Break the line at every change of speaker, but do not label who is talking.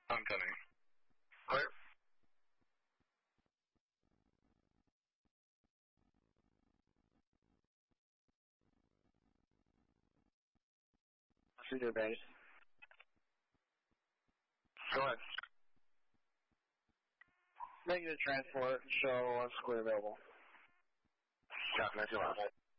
I'm coming. Clear.
See your base.
Go ahead.
Negative transport, show us clear available.
Copy, 9 2 left.